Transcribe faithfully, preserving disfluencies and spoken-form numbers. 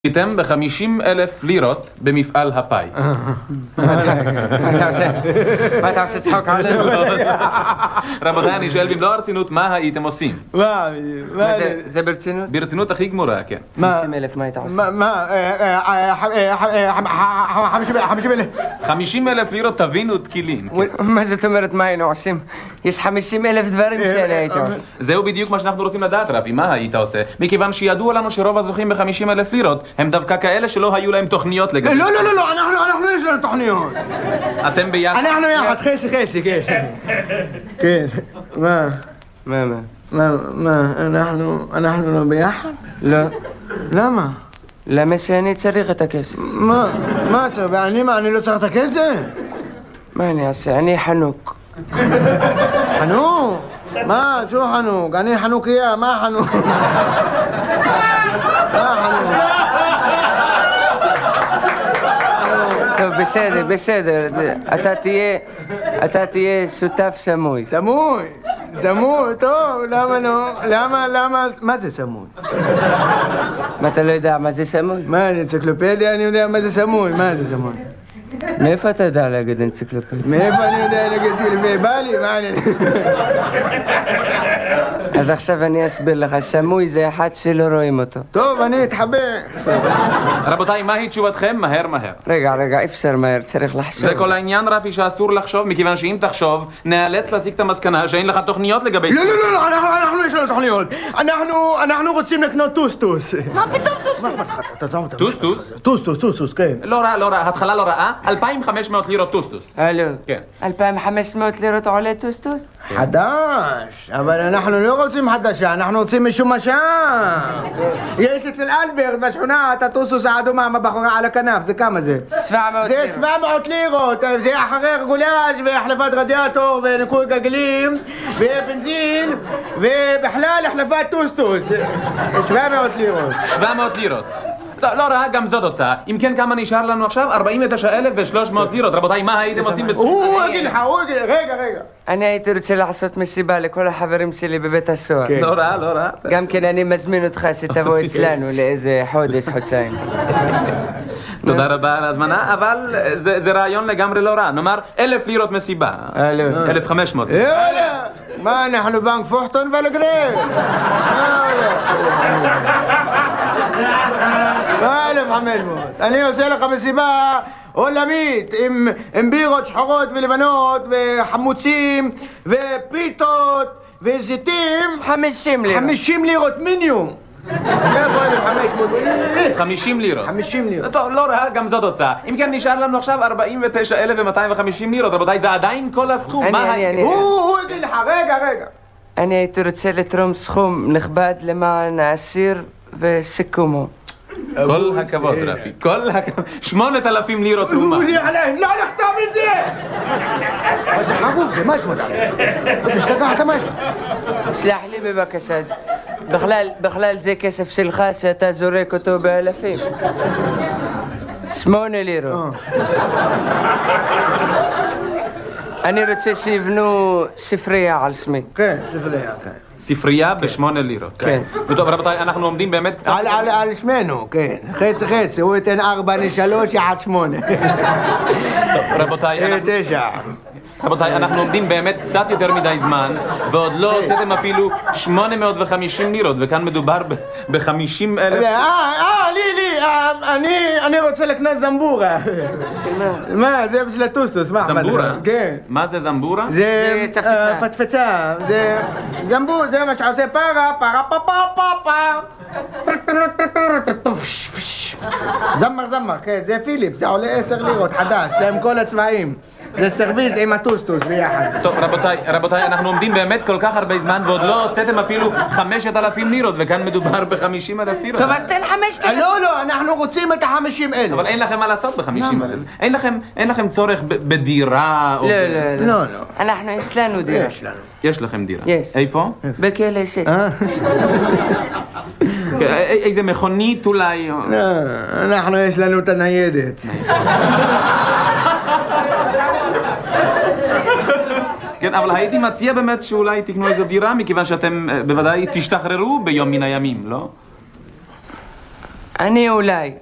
איתם ב-חמישים אלף לירות במפעל הפאי. מה אתה עושה? מה אתה עושה צחוק עלינו? רבותיי, אני שואל במלוא הרצינות, מה הייתם עושים? מה? זה ברצינות? ברצינות הכי גמורה, כן. חמישים אלף, מה היית עושה? מה? חמישים אלף. חמישים אלף לירות תבינו תקילין. מה זאת אומרת מה היינו עושים? יש חמישים אלף דברים שאני הייתי עושה. זהו בדיוק מה שאנחנו רוצים לדעת, רבי, מה היית עושה? מכיוון שידוע לנו שרוב הזוכים ב-חמישים אלף לירות הם דווקא כאלה שלא היו להם תוכניות לגבי... לא, לא, לא, לא, אנחנו, אנחנו יש לנו תוכניות. אתם ביחד? אנחנו יחד, חצי, חצי, כן. כן. מה? מה, מה? מה, מה, אנחנו, אנחנו לא ביחד? לא. למה? למה שאני צריך את הכסף? מה? מה צריך? ואני מה, אני לא צריך את הכסף? מה אני אעשה? אני חנוק. חנוק? מה? שו חנוק? אני חנוכיה, מה חנוק? מה חנוק? טוב, בסדר, בסדר. אתה תהיה, אתה תהיה שותף סמוי. סמוי? סמוי? טוב, למה לא? למה, למה, מה זה סמוי? מה, אתה לא יודע מה זה סמוי? מה, אני אנציקלופדיה, אני יודע מה זה סמוי, מה זה סמוי? מאיפה אתה יודע להגיד אנציקלופדיה? מאיפה אני יודע להגיד אנציקלופדיה? בא לי, מה אני... אז עכשיו אני אסביר לך, סמוי זה אחד שלא רואים אותו. טוב, אני אתחבר. רבותיי, מהי תשובתכם? מהר מהר. רגע, רגע, אפשר מהר, צריך לחשוב. זה כל העניין, רפי, שאסור לחשוב, מכיוון שאם תחשוב, נאלץ להסיק את המסקנה שאין לך תוכניות לגבי... לא, לא, לא, לא, אנחנו, אנחנו יש לנו תוכניות. אנחנו, אנחנו רוצים לקנות טוסטוס. מה פתאום טוסטוס? טוסטוס? טוסטוס, טוסטוס, כן. לא רע, לא רע, התחלה לא רעה, אלפיים וחמש מאות לירות טוסטוס. הלו. כן. אלפיים וחמש מאות לירות עולה טוסטוס? חדש, אבל אנחנו לא רוצים חדשה, אנחנו רוצים משומשה. יש אצל אלברט בשכונה את הטוסטוס האדומה הבחורה על הכנף, זה כמה זה? שבע מאות זה לירות. שבע מאות לירות, זה אחרי רגולאז' והחלפת רדיאטור וניקוי גלגלים ובנזין ובכלל החלפת טוסטוס. שבע מאות לירות. שבע מאות לירות. לא, לא רע, גם זאת הוצאה. אם כן, כמה נשאר לנו עכשיו? ארבעים ותשעה אלף ושלוש מאות לירות. רבותיי, מה הייתם עושים בסוף? הוא יגיד לך, הוא יגיד לך, רגע, רגע. אני הייתי רוצה לעשות מסיבה לכל החברים שלי בבית הסוהר. לא רע, לא רע. גם כן אני מזמין אותך שתבוא אצלנו לאיזה חודש, חודשיים. תודה רבה על ההזמנה, אבל זה רעיון לגמרי לא רע. נאמר, אלף לירות מסיבה. אלף וחמש מאות. יאללה! מה, אנחנו בנק פוחטון ולגרב? מה אלף וחמש מאות? אני עושה לך מסיבה עולמית עם בירות שחורות ולבנות וחמוצים ופיתות וזיתים. חמישים לירות. חמישים לירות מינימום. חמישים לירות. חמישים לירות. טוב, לא רע, גם זאת הוצאה. אם כן, נשאר לנו עכשיו ארבעים ותשעה אלף ומאתיים וחמישים לירות. רבותיי, זה עדיין כל הסכום. אני, מה אני, ה- אני. הוא, הוא יגיד לך, רגע, רגע. אני הייתי רוצה לתרום סכום נכבד למען האסיר וסיכומו. כל הכבוד, רפי. כל הכבוד. שמונת אלפים לירות תרומה. הוא עליהם, לא לכתוב את זה! מה זה חגוב זה? מה שמות עליהם? אתה השתגעת משהו? סלח לי בבקשה, בכלל, בכלל זה כסף שלך שאתה זורק אותו באלפים. שמונה לירות. אני רוצה שיבנו ספרייה על שמי. כן, ספרייה, כן. ספרייה בשמונה לירות. כן. טוב, רבותיי, אנחנו עומדים באמת קצת... על, על, על שמנו, כן. חצי חצי, הוא ייתן ארבע לשלוש, יחד שמונה. טוב, רבותיי, אנחנו... תשע. רבותיי, אנחנו עומדים באמת קצת יותר מדי זמן, ועוד לא הוצאתם אפילו שמונה מאות וחמישים לירות, וכאן מדובר ב-חמישים אלף... אה, אה, לי, לי, אני, אני רוצה לקנות זמבורה. מה, זה בשביל הטוסטוס, מה? זמבורה? כן. מה זה זמבורה? זה צפצפה. פצפצה, זה זמבור, זה מה שעושה פרה, פרה, פה, פה, פה, פה. זמר, זמר, כן, זה פיליפ, זה עולה עשר לירות, חדש, זה עם כל הצבעים. זה סרוויז עם הטוסטוס ביחד. טוב, רבותיי, רבותיי, אנחנו עומדים באמת כל כך הרבה זמן, ועוד לא הוצאתם אפילו חמשת אלפים לירות, וכאן מדובר בחמישים אלף לירות. טוב, אז תן חמשת אלפים. לא, לא, אנחנו רוצים את החמישים אלף. אבל אין לכם מה לעשות בחמישים אלף. אין לכם, אין לכם צורך ב- בדירה או... לא, ב- לא, לא, לא. לא. אנחנו, יש לנו דירה. יש לנו. יש לכם דירה. יש. איפה? בכלא שש. אה? א- איזה מכונית אולי? או- לא, אנחנו יש לנו את הניידת. כן, אבל הייתי מציע באמת שאולי תקנו איזו דירה, מכיוון שאתם בוודאי תשתחררו ביום מן הימים, לא? אני אולי.